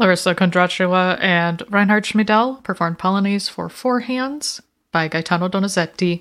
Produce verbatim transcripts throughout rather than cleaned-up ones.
Larissa Kondracheva and Reinhard Schmidl performed Polonaise for Four Hands by Gaetano Donizetti.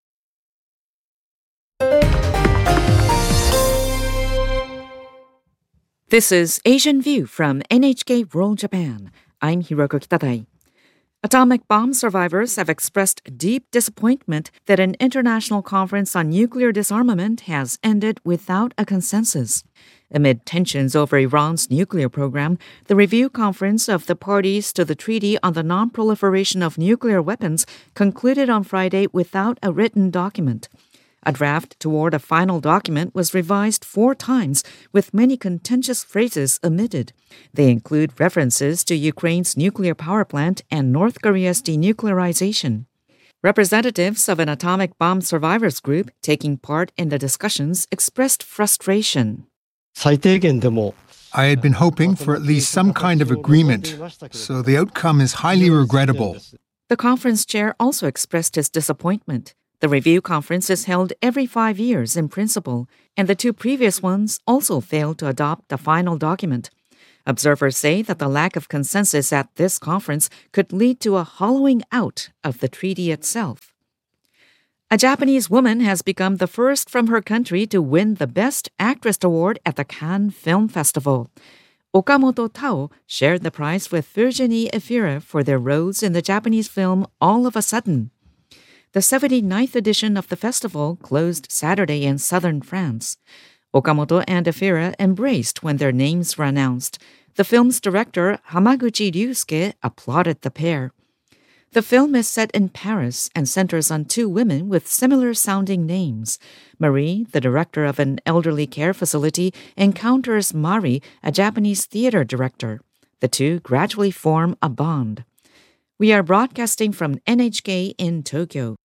This is Asian View from N H K World Japan. I'm Hiroko Kitadai. Atomic bomb survivors have expressed deep disappointment that an international conference on nuclear disarmament has ended without a consensus. Amid tensions over Iran's nuclear program, the review conference of the parties to the Treaty on the Non-Proliferation of Nuclear Weapons concluded on Friday without a written document. A draft toward a final document was revised four times, with many contentious phrases omitted. They include references to Ukraine's nuclear power plant and North Korea's denuclearization. Representatives of an atomic bomb survivors group taking part in the discussions expressed frustration. I had been hoping for at least some kind of agreement, so the outcome is highly regrettable. The conference chair also expressed his disappointment. The review conference is held every five years in principle, and the two previous ones also failed to adopt a final document. Observers say that the lack of consensus at this conference could lead to a hollowing out of the treaty itself. A Japanese woman has become the first from her country to win the Best Actress award at the Cannes Film Festival. Okamoto Tao shared the prize with Virginie Efira for their roles in the Japanese film All of a Sudden. The seventy-ninth edition of the festival closed Saturday in southern France. Okamoto and Efira embraced when their names were announced. The film's director, Hamaguchi Ryusuke, applauded the pair. The film is set in Paris and centers on two women with similar-sounding names. Marie, the director of an elderly care facility, encounters Mari, a Japanese theater director. The two gradually form a bond. We are broadcasting from N H K in Tokyo.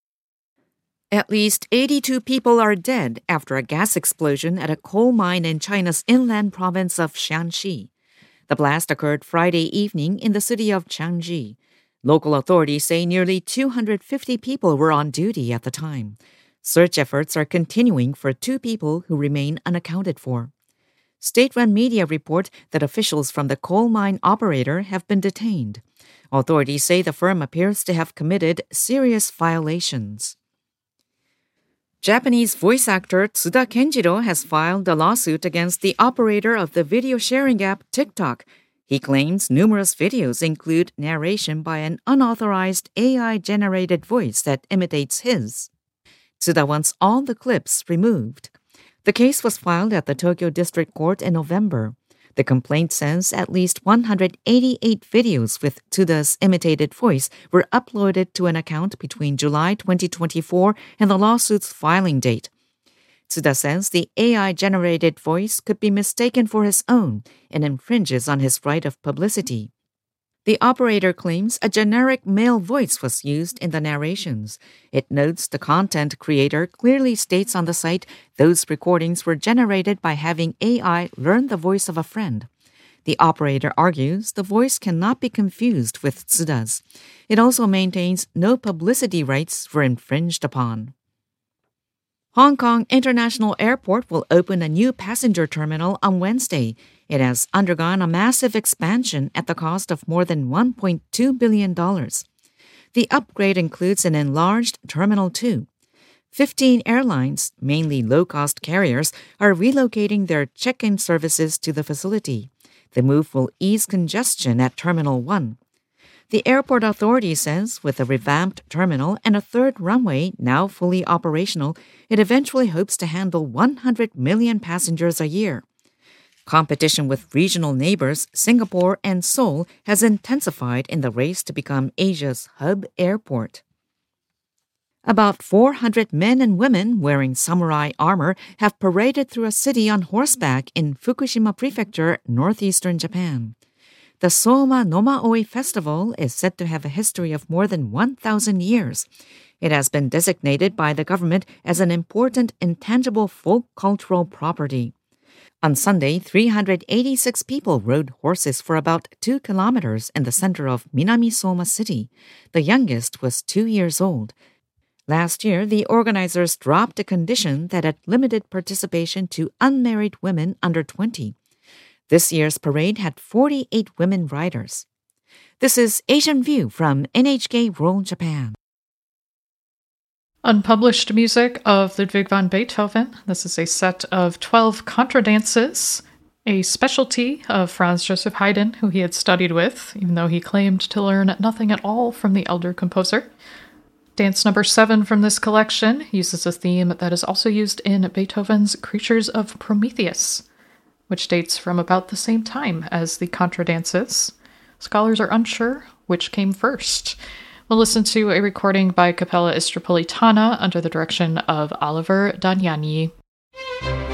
At least eighty-two people are dead after a gas explosion at a coal mine in China's inland province of Shanxi. The blast occurred Friday evening in the city of Changji. Local authorities say nearly two hundred fifty people were on duty at the time. Search efforts are continuing for two people who remain unaccounted for. State-run media report that officials from the coal mine operator have been detained. Authorities say the firm appears to have committed serious violations. Japanese voice actor Tsuda Kenjiro has filed a lawsuit against the operator of the video sharing app TikTok. He claims numerous videos include narration by an unauthorized A I-generated voice that imitates his. Tsuda wants all the clips removed. The case was filed at the Tokyo District Court in November. The complaint says at least one hundred eighty-eight videos with Tsuda's imitated voice were uploaded to an account between July twenty twenty-four and the lawsuit's filing date. Tsuda says the A I-generated voice could be mistaken for his own and infringes on his right of publicity. The operator claims a generic male voice was used in the narrations. It notes the content creator clearly states on the site those recordings were generated by having A I learn the voice of a friend. The operator argues the voice cannot be confused with Tsuda's. It also maintains no publicity rights were infringed upon. Hong Kong International Airport will open a new passenger terminal on Wednesday. It has undergone a massive expansion at the cost of more than one point two billion dollars. The upgrade includes an enlarged Terminal two. Fifteen airlines, mainly low-cost carriers, are relocating their check-in services to the facility. The move will ease congestion at Terminal one. The airport authority says with a revamped terminal and a third runway now fully operational, it eventually hopes to handle one hundred million passengers a year. Competition with regional neighbors Singapore and Seoul has intensified in the race to become Asia's hub airport. About four hundred men and women wearing samurai armor have paraded through a city on horseback in Fukushima Prefecture, northeastern Japan. The Soma no Maoi Festival is said to have a history of more than one thousand years. It has been designated by the government as an important intangible folk cultural property. On Sunday, three hundred eighty-six people rode horses for about two kilometers in the center of Minami Soma City. The youngest was two years old. Last year, the organizers dropped a condition that had limited participation to unmarried women under twenty. This year's parade had forty-eight women riders. This is Asian View from N H K World Japan. Unpublished music of Ludwig van Beethoven. This is a set of twelve contradances, a specialty of Franz Joseph Haydn, who he had studied with, even though he claimed to learn nothing at all from the elder composer. Dance number seven from this collection uses a theme that is also used in Beethoven's Creatures of Prometheus, which dates from about the same time as the contradances. Scholars are unsure which came first. We'll listen to a recording by Cappella Istropolitana under the direction of Oliver Damiani.